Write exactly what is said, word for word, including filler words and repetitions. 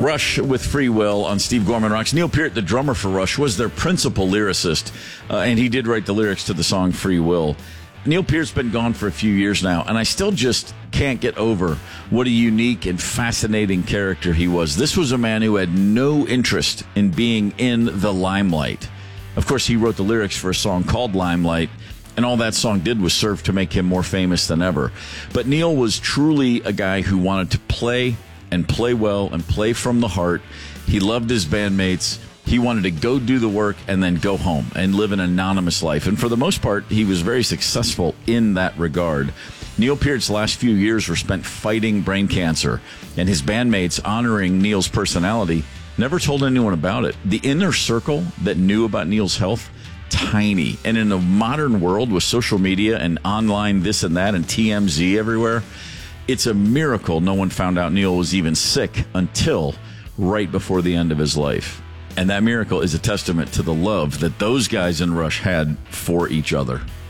Rush with Free Will on Steve Gorman Rocks. Neil Peart, the drummer for Rush, was their principal lyricist, uh, and he did write the lyrics to the song Free Will. Neil Peart's been gone for a few years now, and I still just can't get over what a unique and fascinating character he was. This was a man who had no interest in being in the limelight. Of course, he wrote the lyrics for a song called Limelight, and all that song did was serve to make him more famous than ever. But Neil was truly a guy who wanted to play and play well and play from the heart. He loved his bandmates. He wanted to go do the work and then go home and live an anonymous life. And for the most part, he was very successful in that regard. Neil Peart's last few years were spent fighting brain cancer, and his bandmates, honoring Neil's personality, never told anyone about it. The inner circle that knew about Neil's health, tiny. And in a modern world with social media and online this and that and T M Z everywhere, it's a miracle no one found out Neil was even sick until right before the end of his life. And that miracle is a testament to the love that those guys in Rush had for each other.